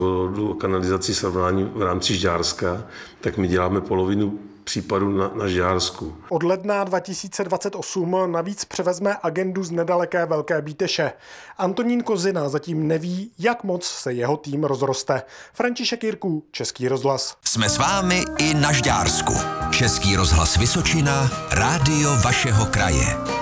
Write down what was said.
O kanalizaci srovnání v rámci Žďárska, tak my děláme polovinu případů na Žďársku. Od ledna 2028 navíc převezme agendu z nedaleké Velké Bíteše. Antonín Kozina zatím neví, jak moc se jeho tým rozroste. František Jirků, Český rozhlas. Jsme s vámi i na Žďársku. Český rozhlas Vysočina, rádio vašeho kraje.